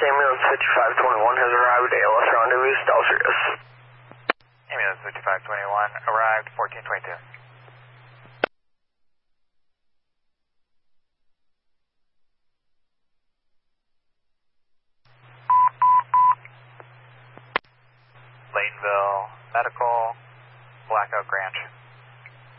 ambulance 5521 has arrived, ALS rendezvous, Delirious. Ambulance 5521 arrived, 1422. Laytonville Medical, Blackout Ranch.